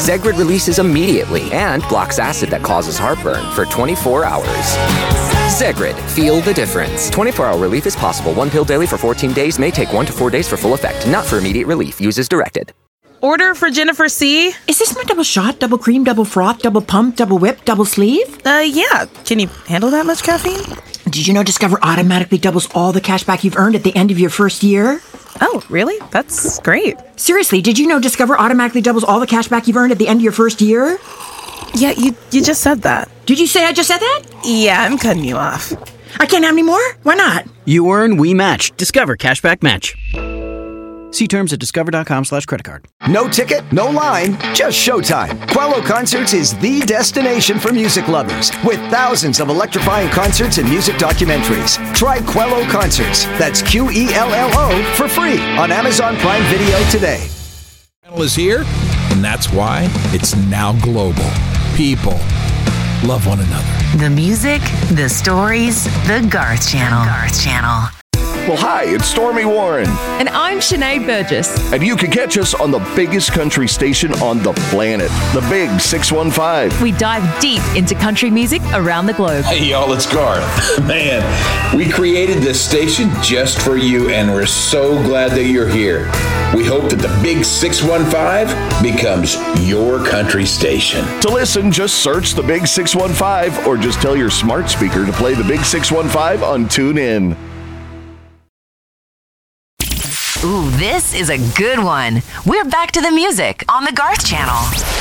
Zegrid releases immediately and blocks acid that causes heartburn for 24 hours. Zegrid, feel the difference. 24-hour relief is possible. 1 pill daily for 14 days may take 1 to 4 days for full effect. Not for immediate relief. Use as directed. Order for Jennifer C. Is this my double shot, double cream, double froth, double pump, double whip, double sleeve? Yeah. Can you handle that much caffeine? Did you know Discover automatically doubles all the cash back you've earned at the end of your first year? Oh, really? That's great. Seriously, did you know Discover automatically doubles all the cash back you've earned at the end of your first year? Yeah, you just said that. Did you say I just said that? Yeah, I'm cutting you off. I can't have any more? Why not? You earn, we match. Discover Cashback Match. See terms at discover.com/creditcard. No ticket, no line, just showtime. Quello Concerts is the destination for music lovers, with thousands of electrifying concerts and music documentaries. Try Quello Concerts, that's Quello, for free on Amazon Prime Video today. Channel is here, and that's why it's now global. People love one another. The music, the stories, the Garth Channel. Garth Channel. Well, hi, it's Stormy Warren. And I'm Sinead Burgess. And you can catch us on the biggest country station on the planet, the Big 615. We dive deep into country music around the globe. Hey, y'all, it's Garth. Man, we created this station just for you, and we're so glad that you're here. We hope that the Big 615 becomes your country station. To listen, just search the Big 615 or just tell your smart speaker to play the Big 615 on TuneIn. Ooh, this is a good one. We're back to the music on the Garth Channel.